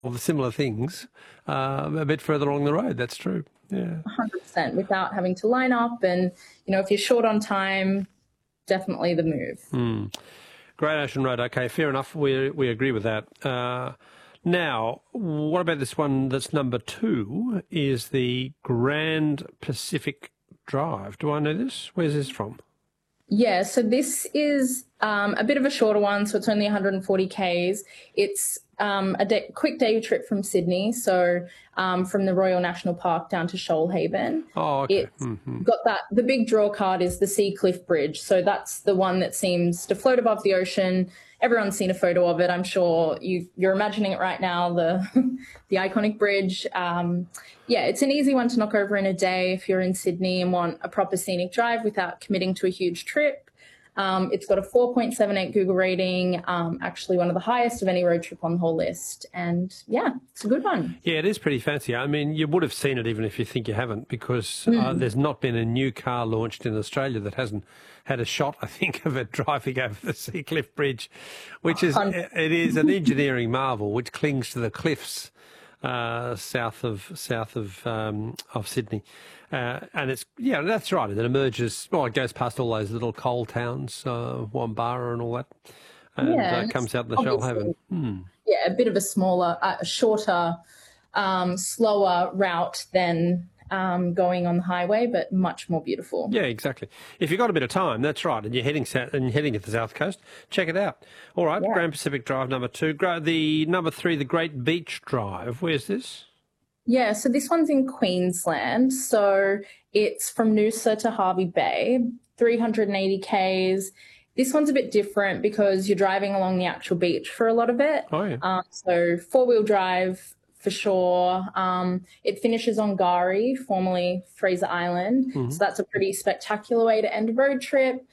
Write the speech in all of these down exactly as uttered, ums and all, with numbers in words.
the similar things uh, a bit further along the road. That's true. Yeah. one hundred percent without having to line up. And, you know, if you're short on time, definitely the move. Mm. Great Ocean Road. Okay, fair enough. We we agree with that. Uh, now, what about this one that's number two, is the Grand Pacific Drive. Do I know this? Where's this from? Yeah, so this is um, a bit of a shorter one, so it's only one hundred forty kays. It's um, a day, quick day trip from Sydney, so um, from the Royal National Park down to Shoalhaven. Oh, okay. It's mm-hmm. got that. The big draw card is the Sea Cliff Bridge, so that's the one that seems to float above the ocean. Everyone's seen a photo of it. I'm sure you, you're imagining it right now, the the iconic bridge. Um, yeah, it's an easy one to knock over in a day if you're in Sydney and want a proper scenic drive without committing to a huge trip. Um, it's got a four point seven eight Google rating, um, actually one of the highest of any road trip on the whole list. And, yeah, it's a good one. Yeah, it is pretty fancy. I mean, you would have seen it even if you think you haven't, because mm. uh, there's not been a new car launched in Australia that hasn't had a shot, I think, of it driving over the Sea Cliff Bridge, which is, it is an engineering marvel which clings to the cliffs uh, south of south of um, of Sydney. Uh, and it's, yeah, that's right. It emerges, well, it goes past all those little coal towns, uh, Wambara and all that, and yeah, uh, comes out in the Shoalhaven. Hmm. Yeah, a bit of a smaller, uh, a shorter, um, slower route than um, going on the highway, but much more beautiful. Yeah, exactly. If you've got a bit of time, that's right, and you're heading south, and you're heading to the South Coast, check it out. All right, yeah. Grand Pacific Drive number two. The number three, the Great Beach Drive. Where's this? Yeah, so this one's in Queensland. So it's from Noosa to Hervey Bay, three hundred eighty kays. This one's a bit different because you're driving along the actual beach for a lot of it. Oh, yeah. Um, so four-wheel drive for sure. Um, it finishes on Gari, formerly Fraser Island. Mm-hmm. So that's a pretty spectacular way to end a road trip.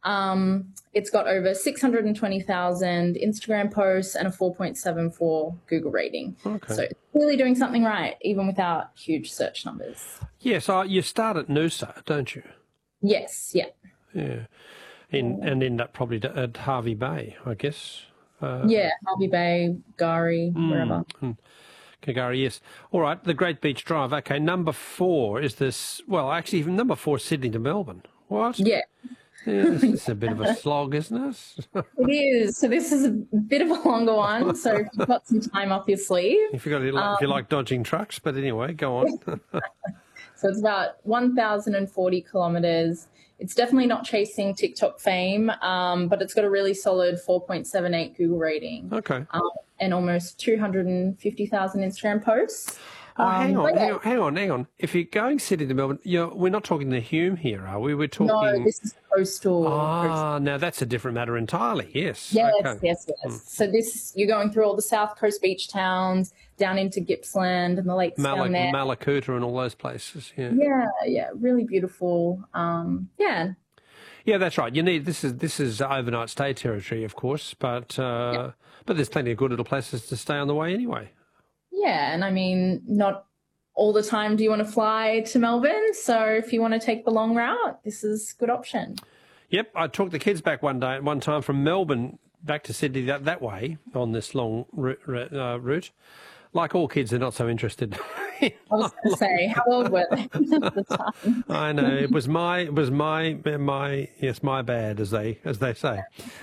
Um, it's got over six hundred twenty thousand Instagram posts and a four point seven four Google rating. Okay. So it's really doing something right, even without huge search numbers. Yes, uh, you start at Noosa, don't you? Yes, yeah. Yeah, in, and end up probably at Hervey Bay, I guess. Uh, yeah, Hervey Bay, Gari, mm, wherever. Mm. Gari, yes. All right, the Great Beach Drive. Okay, number four is this, well, actually, number four is Sydney to Melbourne. What? Yeah. Yeah, this is a bit of a slog, isn't it? It is. So this is a bit of a longer one. So if you've got some time up your sleeve. If, you've got, um, if you like dodging trucks, but anyway, go on. So it's about one thousand forty kilometres. It's definitely not chasing TikTok fame, um, but it's got a really solid four point seven eight Google rating. Okay. Um, and almost two hundred fifty thousand Instagram posts. Oh, um, hang on, yeah. hang on, hang on, hang on. If you're going Sydney to Melbourne, you're, we're not talking the Hume here, are we? We're talking... No, this is coastal. Ah, coastal. Now that's a different matter entirely, yes. Yes, okay. yes, yes. Mm. So this, you're going through all the South Coast beach towns, down into Gippsland and the lakes Mal- down there. Malakuta and all those places, yeah. Yeah, yeah, really beautiful. Um, yeah. Yeah, that's right. You need this is this is overnight stay territory, of course, but uh, yep. but there's plenty of good little places to stay on the way anyway. Yeah, and I mean, not all the time do you want to fly to Melbourne, so if you want to take the long route, this is a good option. Yep, I took the kids back one day, one time from Melbourne back to Sydney that, that way on this long route. Uh, route. Like all kids, they're not so interested. I was going to say, how old were they at the time? I know it was my it was my my yes my bad as they as they say,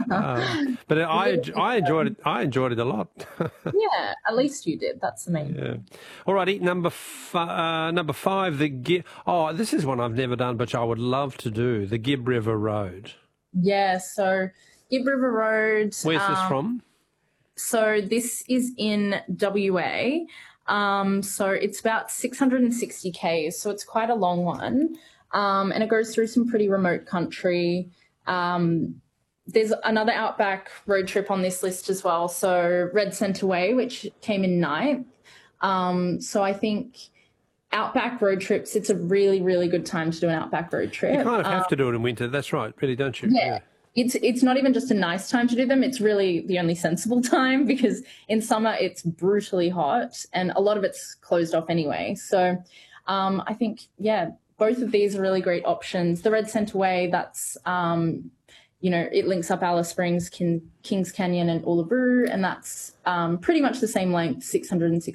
um, but I I enjoyed it I enjoyed it a lot. Yeah, at least you did. That's the main. Yeah. Alrighty, number f- uh, number five. The Gib- oh, this is one I've never done, but I would love to do. The Gib River Road. Yeah. So Gib River Road. Where's um, this from? So this is in W A. Um, so it's about six hundred sixty kays, so it's quite a long one. Um, and it goes through some pretty remote country. Um, there's another outback road trip on this list as well. So Red Centre Way, which came in ninth. Um, so I think outback road trips, it's a really, really good time to do an outback road trip. You kind of have um, to do it in winter. That's right, really, don't you? Yeah. yeah. It's it's not even just a nice time to do them. It's really the only sensible time because in summer it's brutally hot and a lot of it's closed off anyway. So um, I think, yeah, both of these are really great options. The Red Centre Way, that's um, you know, it links up Alice Springs, Kin- Kings Canyon and Uluru, and that's um, pretty much the same length, six hundred sixty